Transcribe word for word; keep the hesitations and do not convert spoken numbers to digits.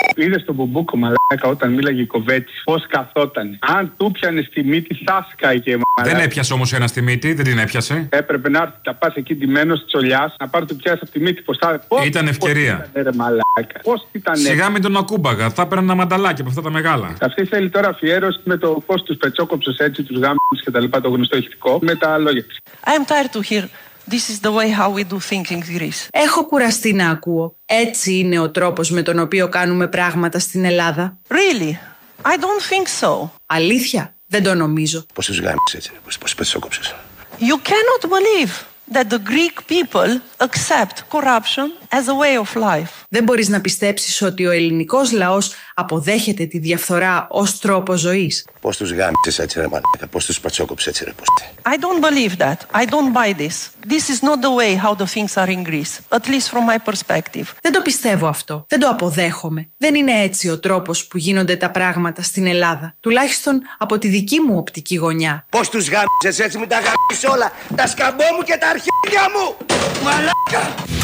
Είδες τον Μπουμπούκο μαλάκα όταν μίλαγε η Κοβέτσι, πώς καθόταν. Αν του πιανε στη μύτη, θα σκάγε μαλάκα. Δεν έπιασε όμως ένα στη μύτη, δεν την έπιασε. Έπρεπε να έρθει, να πας εκεί ντυμένος τσολιάς, να πάρει το πιάσει από τη μύτη. Πώς θα. Ήταν ευκαιρία. Πώς ήταν, μαλάκα. Πώς ήταν. Σιγά μην τον ακούμπαγα, θα έπαιρνε ένα μανταλάκι από αυτά τα μεγάλα. Αυτή θέλει τώρα αφιέρωση με το πώς τους πετσόκοψες έτσι, τους γάμους και τα λοιπά, το γνωστό ηχητικό, με τα λόγια της. I am tired to hear. This is the way how we do things in Greece. Έχω κουραστεί να ακούω. Έτσι είναι ο τρόπος με τον οποίο κάνουμε πράγματα στην Ελλάδα. Really? I don't think so. Αλήθεια? Δεν το νομίζω. Πώς τους γάμισες έτσι, πώς πετσόκοψες. You cannot believe that the Greek people accept corruption as a way of life. Δεν μπορείς να πιστέψεις ότι ο ελληνικός λαός αποδέχεται τη διαφθορά ως τρόπο ζωής. Πώς τους γάμισες έτσι ρε μαλάκα, πώς τους πατσόκοψες έτσι ρε πώς. I don't believe that. I don't buy this. This is not the way how the things are in Greece, at least from my perspective. Δεν το πιστεύω αυτό. Δεν το αποδέχομαι. Δεν είναι έτσι ο τρόπος που γίνονται τα πράγματα στην Ελλάδα. Τουλάχιστον από τη δική μου οπτική γωνιά. Πώς τους γάμισες έτσι, μην τα γάμισες όλα, τα σκαμπό μου και τα αρχίδια μου, μαλάκα!